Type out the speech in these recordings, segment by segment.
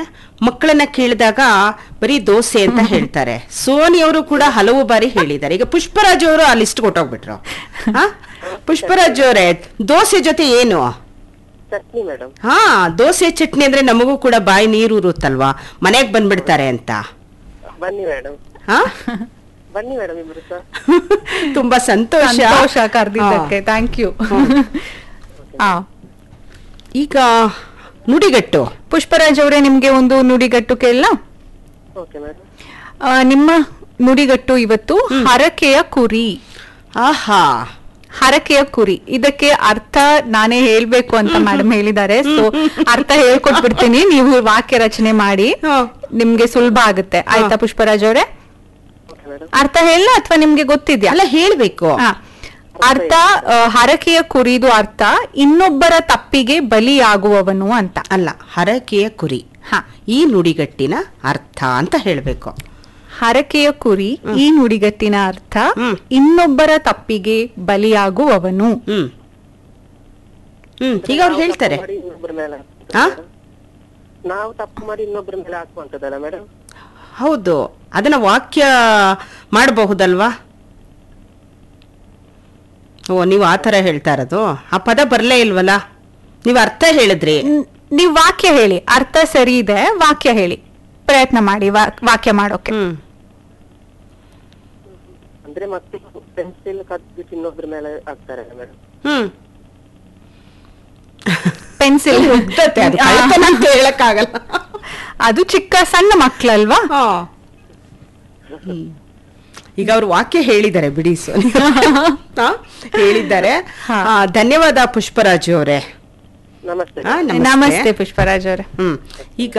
ಮಕ್ಕಳನ್ನ ಕೇಳಿದಾಗ ಬರೀ ದೋಸೆ ಅಂತ ಹೇಳ್ತಾರೆ. ಸೋನಿ ಅವರು ಕೂಡ ಹಲವು ಬಾರಿ ಹೇಳಿದ್ದಾರೆ. ಈಗ ಪುಷ್ಪರಾಜ್ ಅವರು ಆ ಲಿಸ್ಟ್ ಕೊಟ್ಟೋಗ್ಬಿಟ್ರು. ಪುಷ್ಪರಾಜ್ ಅವರೇ, ದೋಸೆ ಜೊತೆ ಏನು? ಚಟ್ನಿ ಮೇಡಮ್. ಹಾ, ದೋಸೆ ಚಟ್ನಿ ಅಂದ್ರೆ ನಮಗೂ ಕೂಡ ಬಾಯಿ ನೀರು ಉರುತ್ತಲ್ವಾ, ಮನೆಗ್ ಬಂದ್ಬಿಡ್ತಾರೆ ಅಂತ. ಬನ್ನಿ ಮೇಡಮ್. ಹಾ, ಬನ್ನಿ ಮೇಡಮ್ ಇಬ್ರು ಸಹ. ತುಂಬಾ ಸಂತೋಷ ಕರೆದಿದ್ದಕ್ಕೆ ಥ್ಯಾಂಕ್ ಯು. ಈಗ ನುಡಿಗಟ್ಟು ಪುಷ್ಪರಾಜ್ ಅವರೇ, ನಿಮ್ಗೆ ಒಂದು ನುಡಿಗಟ್ಟು ಕೇಳಲ್ಲ? Okay madam. ನಿಮ್ಮ ನುಡಿಗಟ್ಟು ಇವತ್ತು ಹರಕೆಯ ಕುರಿ. ಆಹಾ, ಹರಕೆಯ ಕುರಿ, ಇದಕ್ಕೆ ಅರ್ಥ ನಾನೇ ಹೇಳ್ಬೇಕು ಅಂತ ಮೇಡಮ್ ಹೇಳಿದ್ದಾರೆ. ಸೊ ಅರ್ಥ ಹೇಳ್ಕೊಟ್ಬಿಡ್ತೀನಿ, ನೀವು ವಾಕ್ಯ ರಚನೆ ಮಾಡಿ, ನಿಮ್ಗೆ ಸುಲಭ ಆಗುತ್ತೆ. ಆಯ್ತಾ ಪುಷ್ಪರಾಜ್ ಅವರೇ? ಅರ್ಥ ಹೇಳ ಅಥವಾ ನಿಮ್ಗೆ ಗೊತ್ತಿದ್ಯಾ? ಅಲ್ಲ, ಹೇಳ್ಬೇಕು. ಅರ್ಥ, ಹರಕೆಯ ಕುರಿದು ಅರ್ಥ ಇನ್ನೊಬ್ಬರ ತಪ್ಪಿಗೆ ಬಲಿಯಾಗುವವನು ಅಂತ. ಅಲ್ಲ, ಹರಕೆಯ ಕುರಿ ಈ ನುಡಿಗಟ್ಟಿನ ಅರ್ಥ ಅಂತ ಹೇಳ್ಬೇಕು. ಹರಕೆಯ ಕುರಿ ಈ ನುಡಿಗಟ್ಟಿನ ಅರ್ಥ ಇನ್ನೊಬ್ಬರ ತಪ್ಪಿಗೆ ಬಲಿಯಾಗುವವನು. ಈಗ ಅವ್ರು ಹೇಳ್ತಾರೆ, ನಾವು ತಪ್ಪು ಮಾಡಿ ಇನ್ನೊಬ್ಬರ ಮೇಲೆ ಹಾಕುವಂತದಲ್ಲ ಮೇಡಮ್? ಹೌದು, ಅದನ್ನ ವಾಕ್ಯ ಮಾಡಬಹುದಲ್ವಾ? ಓ, ನೀವು ಆತರ ಹೇಳ್ತಾ ಇರೋದು. ಆ ಪದ ಬರ್ಲೇ ಇಲ್ವಲ್ಲ, ನೀವು ಅರ್ಥ ಹೇಳಿದ್ರಿ. ನೀವು ವಾಕ್ಯ ಹೇಳಿ, ಅರ್ಥ ಸರಿ ಇದೆ, ವಾಕ್ಯ ಹೇಳಿ, ಪ್ರಯತ್ನ ಮಾಡಿ ವಾಕ್ಯ ಮಾಡೋಕೆ. ಅಂದ್ರೆ ಮತ್ತೆ ಪೆನ್ಸಿಲ್ ಕದ್ಬಿಟ್ಟು ಇನ್ನೊಬ್ಬರ ಮೇಲೆ ಹಾಕ್ತಾರೆ ಮೇಡಮ್. ಪೆನ್ಸಿಲ್ ಅಂತ ಹೇಳಕ್ಕಾಗಲ್ಲ, ಅದು ಚಿಕ್ಕ ಸಣ್ಣ ಮಕ್ಕಳಲ್ವಾ? ಈಗ ಅವ್ರು ವಾಕ್ಯ ಹೇಳಿದ್ದಾರೆ ಬಿಡಿ, ಹೇಳಿದ್ದಾರೆ. ಧನ್ಯವಾದ ಪುಷ್ಪರಾಜ್ ಅವರೇ. ನಮಸ್ತೆ. ನಮಸ್ತೆ ಪುಷ್ಪರಾಜ್ ಅವರೇ. ಈಗ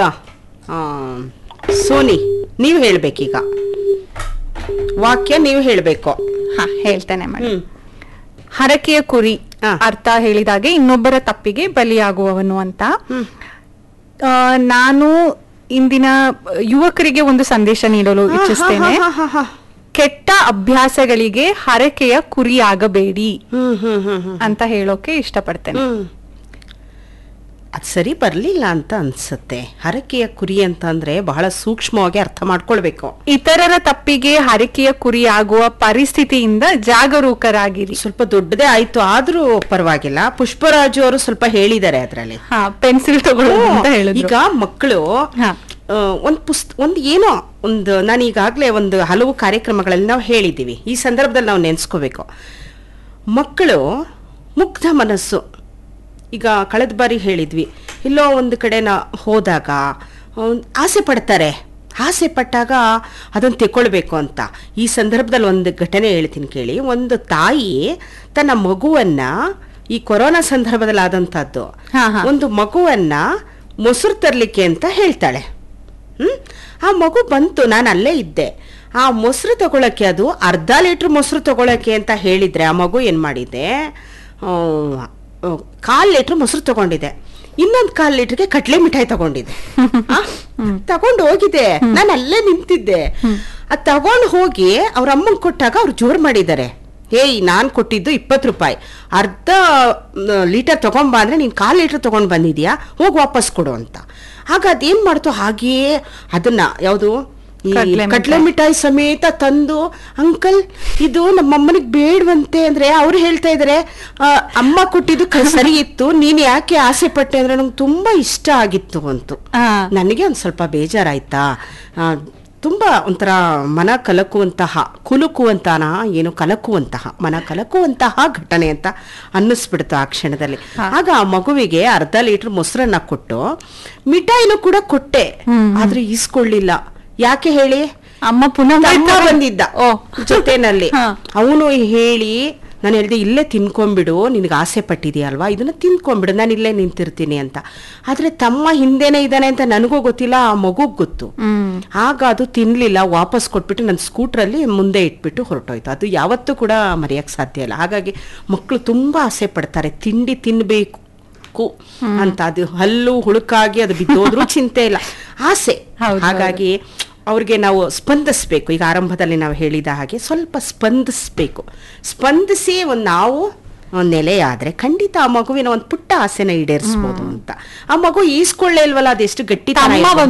ಸೋನಿ, ನೀವು ಹೇಳ್ಬೇಕೀಗ ವಾಕ್ಯ, ನೀವು ಹೇಳ್ಬೇಕು. ಹೇಳ್ತೇನೆ ಮೇಡಮ್. ಹರಕೆಯ ಕುರಿ ಅರ್ಥ ಹೇಳಿದಾಗೆ ಇನ್ನೊಬ್ಬರ ತಪ್ಪಿಗೆ ಬಲಿಯಾಗುವವನು ಅಂತ. ನಾನು ಇಂದಿನ ಯುವಕರಿಗೆ ಒಂದು ಸಂದೇಶ ನೀಡಲು ಇಚ್ಛಿಸ್ತೇನೆ. ಕೆಟ್ಟ ಅಭ್ಯಾಸಗಳಿಗೆ ಹರಕೆಯ ಕುರಿಯಾಗಬೇಡಿ ಅಂತ ಹೇಳೋಕೆ ಇಷ್ಟಪಡ್ತೇನೆ. ಅದ್ ಸರಿ ಬರ್ಲಿಲ್ಲ ಅಂತ ಅನ್ಸುತ್ತೆ. ಹರಕೆಯ ಕುರಿ ಅಂತ ಅಂದ್ರೆ ಬಹಳ ಸೂಕ್ಷ್ಮವಾಗಿ ಅರ್ಥ ಮಾಡ್ಕೊಳ್ಬೇಕು. ಇತರರ ತಪ್ಪಿಗೆ ಹರಕೆಯ ಕುರಿ ಆಗುವ ಪರಿಸ್ಥಿತಿಯಿಂದ ಜಾಗರೂಕರಾಗಿರಿ. ಸ್ವಲ್ಪ ದೊಡ್ಡದೇ ಆಯ್ತು, ಆದ್ರೂ ಪರವಾಗಿಲ್ಲ. ಪುಷ್ಪರಾಜು ಅವರು ಸ್ವಲ್ಪ ಹೇಳಿದ್ದಾರೆ ಅದ್ರಲ್ಲಿ. ಪೆನ್ಸಿಲ್ ತಗೊಳ್ಳೋದು ಅಂತ ಹೇಳಿದ್ರು. ಈಗ ಮಕ್ಕಳು ಒಂದು ಏನೋ ಒಂದು, ನಾನು ಈಗಾಗ್ಲೇ ಒಂದು ಹಲವು ಕಾರ್ಯಕ್ರಮಗಳಲ್ಲಿ ನಾವು ಹೇಳಿದ್ದೀವಿ, ಈ ಸಂದರ್ಭದಲ್ಲಿ ನಾವು ನೆನ್ಸ್ಕೋಬೇಕು. ಮಕ್ಕಳು ಮುಗ್ಧ ಮನಸ್ಸು. ಈಗ ಕಳೆದ ಬಾರಿ ಹೇಳಿದ್ವಿ, ಎಲ್ಲೋ ಒಂದು ಕಡೆ ಹೋದಾಗ ಆಸೆ ಪಡ್ತಾರೆ, ಆಸೆ ಪಟ್ಟಾಗ ಅದನ್ನು ತೆಕ್ಕೊಳ್ಬೇಕು ಅಂತ. ಈ ಸಂದರ್ಭದಲ್ಲಿ ಒಂದು ಘಟನೆ ಹೇಳ್ತೀನಿ ಕೇಳಿ. ಒಂದು ತಾಯಿ ತನ್ನ ಮಗುವನ್ನ, ಈ ಕೊರೋನಾ ಸಂದರ್ಭದಲ್ಲಿ ಆದಂತಹದ್ದು, ಒಂದು ಮಗುವನ್ನ ಮೊಸರು ತರ್ಲಿಕ್ಕೆ ಅಂತ ಹೇಳ್ತಾಳೆ. ಆ ಮಗು ಬಂತು, ನಾನು ಅಲ್ಲೇ ಇದ್ದೆ. ಆ ಮೊಸರು ತಗೊಳಕ್ಕೆ, ಅದು ಅರ್ಧ ಲೀಟ್ರ್ ಮೊಸರು ತಗೊಳಕ್ಕೆ ಅಂತ ಹೇಳಿದ್ರೆ, ಆ ಮಗು ಏನ್ ಮಾಡಿದೆ, 1/4 ಲೀಟ್ರ್ ಮೊಸರು ತಗೊಂಡಿದೆ. ಇನ್ನೊಂದು 1/4 ಲೀಟರ್ಗೆ ಕಟ್ಲೆ ಮಿಠಾಯಿ ತಗೊಂಡಿದೆ. ತಗೊಂಡು ಹೋಗಿದೆ, ನಾನು ಅಲ್ಲೇ ನಿಂತಿದ್ದೆ. ಅದು ತಗೊಂಡು ಹೋಗಿ ಅವ್ರ ಅಮ್ಮಂಗೆ ಕೊಟ್ಟಾಗ ಅವ್ರು ಜೋರು ಮಾಡಿದ್ದಾರೆ, ಏಯ್ ನಾನು ಕೊಟ್ಟಿದ್ದು 20 ರೂಪಾಯಿ, ಅರ್ಧ ಲೀಟರ್ ತಗೊಂಬ ಅಂದ್ರೆ ನೀನು 1/4 ಲೀಟರ್ ತಗೊಂಡು ಬಂದಿದ್ಯಾ, ಹೋಗಿ ವಾಪಸ್ ಕೊಡು ಅಂತ. ಆಗ ಅದೇನ್ ಮಾಡ್ತು, ಹಾಗೆಯೇ ಅದನ್ನ ಯಾವುದು ಕಟ್ಲೆ ಮಿಠಾಯಿ ಸಮೇತ ತಂದು, ಅಂಕಲ್ ಇದು ನಮ್ಮಮ್ಮನಿಗೆ ಬೇಡವಂತೆ ಅಂದ್ರೆ ಅವ್ರು ಹೇಳ್ತಾ ಇದಾರೆ, ಅಮ್ಮ ಕೊಟ್ಟಿದ್ದು ಸರಿ ಇತ್ತು, ನೀನ್ ಯಾಕೆ ಆಸೆ ಪಟ್ಟೆ ಅಂದ್ರೆ ನಂಗೆ ತುಂಬಾ ಇಷ್ಟ ಆಗಿತ್ತು ಅಂತು. ನನಗೆ ಒಂದ್ ಸ್ವಲ್ಪ ಬೇಜಾರಾಯ್ತಾ, ತುಂಬಾ ಒಂಥರ ಮನ ಕುಲುಕುವಂತಹ ಏನು ಕಲಕುವಂತಹ ಮನ ಕಲಕುವಂತಹ ಘಟನೆ ಅಂತ ಅನ್ನಿಸ್ಬಿಡ್ತು ಆ ಕ್ಷಣದಲ್ಲಿ. ಆಗ ಆ ಮಗುವಿಗೆ ಅರ್ಧ ಲೀಟರ್ ಮೊಸರನ್ನ ಕೊಟ್ಟು ಮಿಠಾಯಿನೂ ಕೂಡ ಕೊಟ್ಟೆ, ಆದ್ರೆ ಈಸ್ಕೊಳ್ಳಿಲ್ಲ. ಯಾಕೆ ಹೇಳಿ, ಅಮ್ಮ ಪುನಃ ಬಂದಿದ್ದ ಜೊತೆನಲ್ಲಿ. ಅವನು ಹೇಳಿ, ನಾನು ಹೇಳಿದೆ ಇಲ್ಲೇ ತಿನ್ಕೊಂಡ್ಬಿಡು, ನಿನಗೆ ಆಸೆ ಪಟ್ಟಿದೆಯಲ್ವಾ, ಇದನ್ನ ತಿನ್ಕೊಂಡ್ಬಿಡು, ನಾನು ಇಲ್ಲೇ ನಿಂತಿರ್ತೀನಿ ಅಂತ. ಆದ್ರೆ ತಮ್ಮ ಹಿಂದೆನೆ ಇದ್ದಾನೆ ಅಂತ ನನಗೂ ಗೊತ್ತಿಲ್ಲ, ಆ ಮಗುಗ್ ಗೊತ್ತು. ಆಗ ಅದು ತಿನ್ಲಿಲ್ಲ, ವಾಪಸ್ ಕೊಟ್ಬಿಟ್ಟು ನನ್ನ ಸ್ಕೂಟ್ರಲ್ಲಿ ಮುಂದೆ ಇಟ್ಬಿಟ್ಟು ಹೊರಟೋಯ್ತು. ಅದು ಯಾವತ್ತೂ ಕೂಡ ಮರೆಯಕ್ ಸಾಧ್ಯ ಇಲ್ಲ. ಹಾಗಾಗಿ ಮಕ್ಕಳು ತುಂಬಾ ಆಸೆ ಪಡ್ತಾರೆ, ತಿಂಡಿ ತಿನ್ಬೇಕು ಅಂತ. ಅದು ಹಲ್ಲು ಹುಳುಕಾಗಿ ಅದು ಬಿದ್ದೋದ್ರೂ ಚಿಂತೆ ಇಲ್ಲ, ಆಸೆ. ಹಾಗಾಗಿ ಅವ್ರಿಗೆ ನಾವು ಸ್ಪಂದಿಸ್ಬೇಕು. ಈಗ ಆರಂಭದಲ್ಲಿ ನಾವು ಹೇಳಿದ ಹಾಗೆ ಸ್ವಲ್ಪ ಸ್ಪಂದಿಸಿ ನಾವು ನೆಲೆಯಾದ್ರೆ ಖಂಡಿತ ಆ ಮಗುವಿನ ಒಂದು ಪುಟ್ಟ ಆಸೆನ ಈಡೇರಿಸಬಹುದು ಅಂತ. ಆ ಮಗು ಈಸ್ಕೊಳ್ಳೇ ಇಲ್ವಲ್ಲ, ಅದೆಷ್ಟು ಗಟ್ಟಿ